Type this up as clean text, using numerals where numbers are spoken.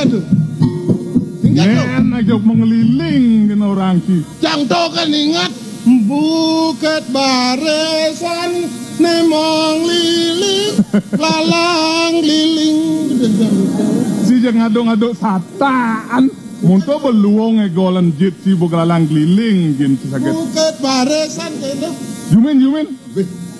kan tuh. Yen aja mengeliling kena orang ki. Jang to kan ingat Bukit Barisan nemong liling lalang liling. Si jangan ngaduk-ngaduk sataan. Munto beluong golan jit si bukalalang keliling gin si sakit. Bukit Barisan kayaknya. Jumin. Beh,